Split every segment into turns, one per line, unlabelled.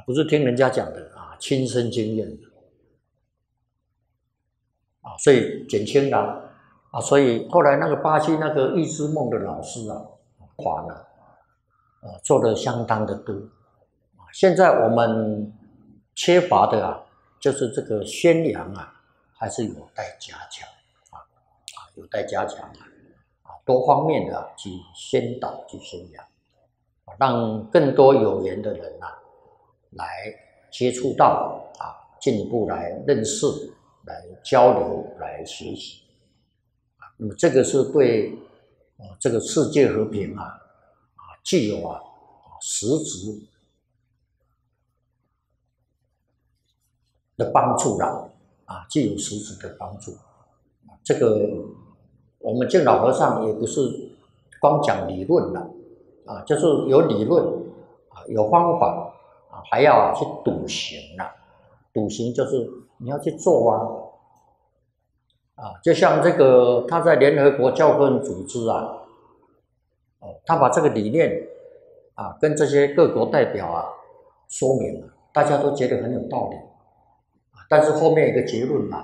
不是听人家讲的啊，亲身经验的啊，所以减轻了啊，所以后来那个巴西那个预知梦的老师啊，垮了，做的相当的多。现在我们缺乏的啊，就是这个宣扬啊，还是有待加强有待加强多方面的去宣导、去宣扬，让更多有缘的人来接触到进一步来认识、来交流、来学习那么这个是对这个世界和平具有实质的帮助具有实质的帮助。这个我们敬老和尚也不是光讲理论就是有理论有方法还要去笃行笃行就是你要去做就像这个他在联合国教科文组织他把这个理念跟这些各国代表说明了，大家都觉得很有道理但是后面一个结论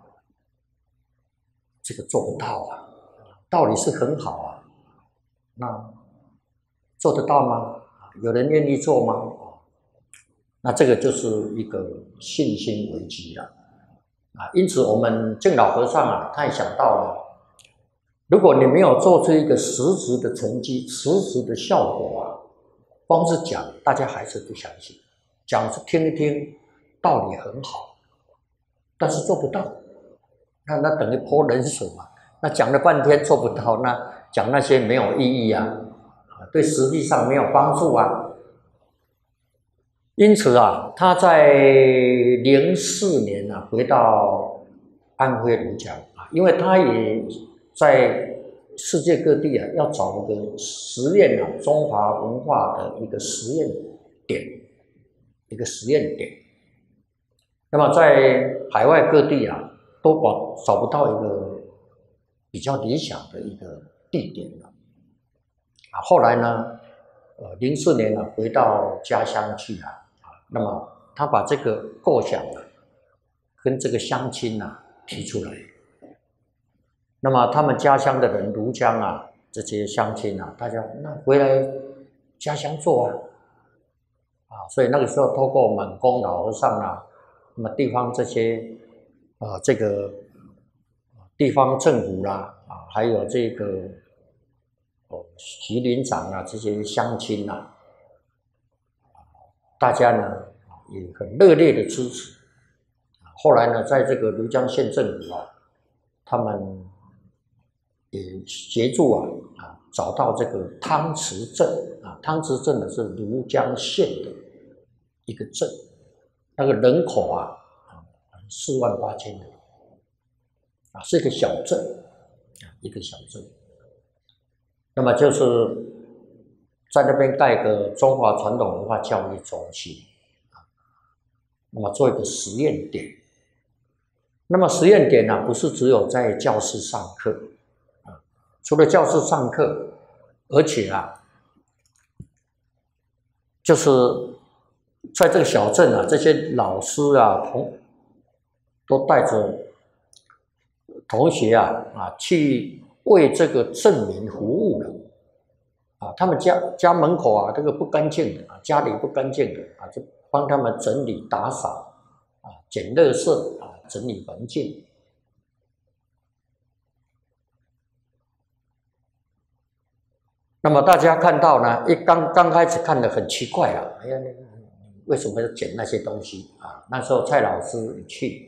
这个做不到道理是很好那做得到吗？有人愿意做吗？那这个就是一个信心危机了因此我们敬老和尚他也想到了，如果你没有做出一个实质的成绩、实质的效果光是讲大家还是不相信，讲是听一听，道理很好，但是做不到，那等于泼冷水嘛。那讲了半天做不到，那讲那些没有意义对实际上没有帮助因此他在04年回到安徽庐江因为他也在世界各地要找一个实验中华文化的一个实验点，那么在海外各地都找不到一个比较理想的一个地点后来呢04年回到家乡去那么他把这个构想跟这个乡亲提出来，那么他们家乡的人庐江这些乡亲大家那回来家乡做所以那个时候透过满公老和尚那么地方这些这个地方政府还有这个徐林长这些乡亲大家呢也很热烈的支持后来呢在这个庐江县政府他们也协助找到这个汤池镇汤池镇呢是庐江县的一个镇，那个人口48000人是一个小镇那么就是在那边盖个中华传统文化教育中心那么做一个实验点。那么实验点不是只有在教室上课除了教室上课，而且就是在这个小镇这些老师都带着同学去为这个镇民服务了他们家门口这个不干净的家里不干净的就帮他们整理打扫捡垃圾整理环境。那么大家看到呢刚开始看得很奇怪哎呀为什么要捡那些东西那时候蔡老师去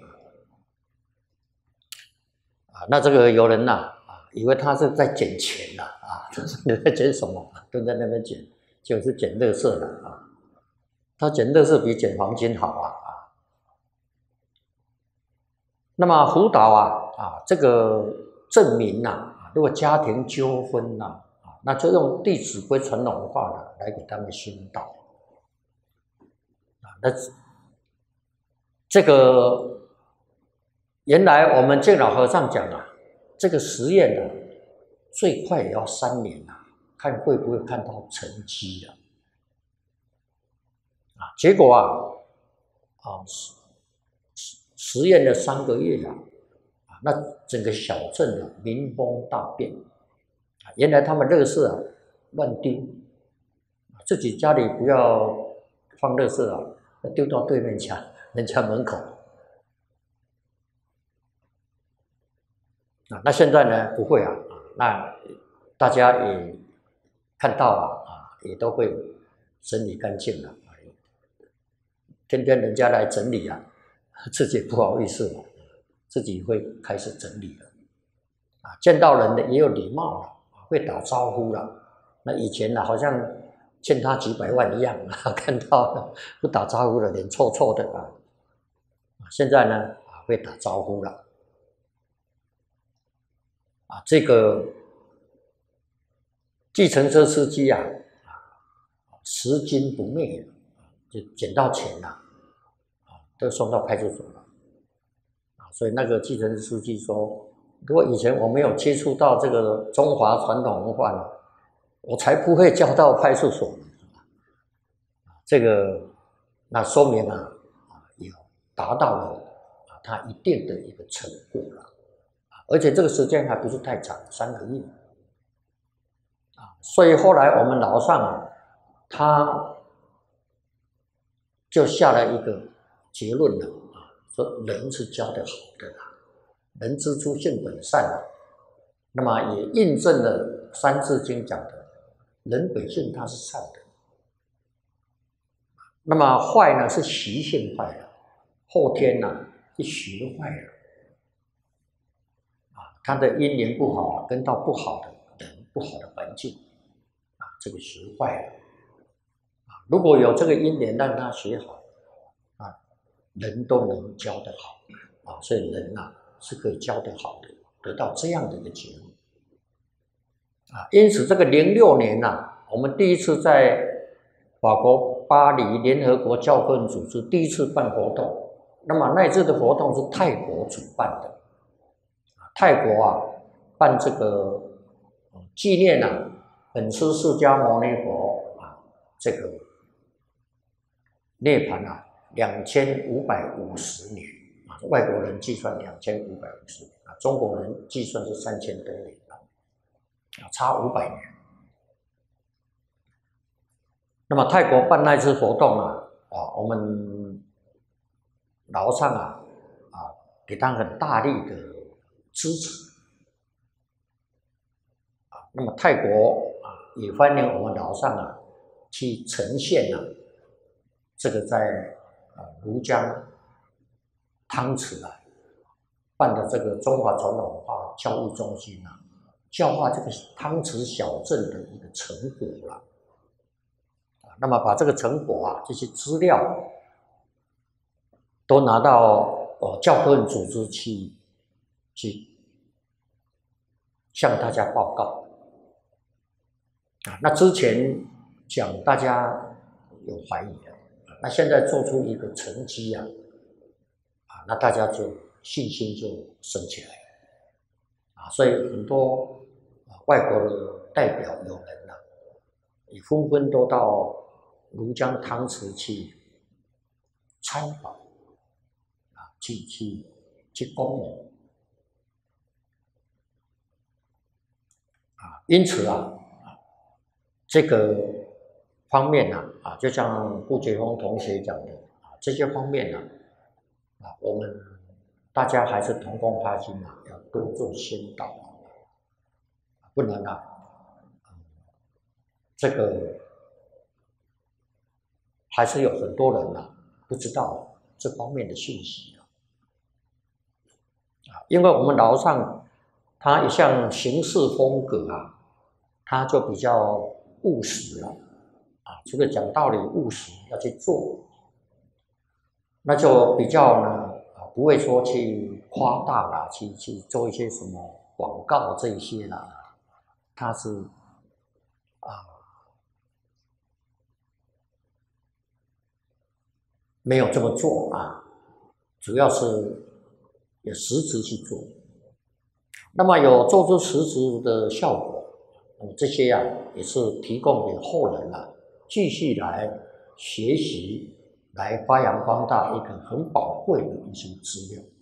那这个有人以为他是在捡钱你在捡什么都在那边捡，就是捡垃圾的他捡垃圾比捡黄金好那么辅导这个镇民如果家庭纠纷那就用《弟子规》传统文化来给他们宣导那这个原来我们敬老和尚讲这个实验最快也要3年看会不会看到成绩结果实验了3个月那整个小镇民风大变原来他们垃圾乱丢，自己家里不要放垃圾丢到对面人家门口那现在呢不会那大家也看到也都会整理干净了，天天人家来整理自己不好意思自己会开始整理了见到人的也有礼貌了，会打招呼了。那以前好像欠他几百万一样看到不打招呼的脸臭臭的现在呢会打招呼了这个计程车司机拾金不昧就捡到钱都送到派出所了所以那个计程车司机说，如果以前我没有接触到这个中华传统文化呢，我才不会交到派出所呢这个那说明有达到了他一定的一个成果了而且这个时间还不是太长，3个月所以后来我们老上他就下了一个结论了说人是教得好的人之初性本善那么也印证了《三字经》讲的人本性他是善的那么坏呢是习性坏了后天是学坏了他的因缘不好跟到不好的人不好的环境这个学坏了如果有这个因缘让他学好人都能教得好所以人是可以教得好的得到这样的一个结论因此这个06年我们第一次在法国巴黎联合国教科文组织第一次办活动那么那一次的活动是泰国主办的泰国办这个纪念本师释迦牟尼佛这个涅槃2550年外国人计算2550年中国人计算是3000多年差500年。那么泰国办那次活动我们老上给他很大力的支持那么泰国也欢迎我们老上去呈现这个在庐江汤池办的这个中华传统文化教育中心教化这个汤池小镇的一个成果了那么把这个成果这些资料都拿到教科文组织去向大家报告那之前讲大家有怀疑的那现在做出一个成绩那大家就信心就升起来了所以很多外国的代表有人也纷纷都到庐江汤池去参访去恭迎因此这个方面就像顾觉峰同学讲的这些方面我们大家还是同工发心要多做宣导不能这个还是有很多人不知道这方面的讯息因为我们老上他一向行事风格他就比较务实了除了讲道理务实要去做那就比较呢不会说去夸大去做一些什么广告这一些他是没有这么做主要是有实质去做那么有做出实质的效果这些也是提供给后人继续来学习来发扬光大一个很宝贵的一些资料。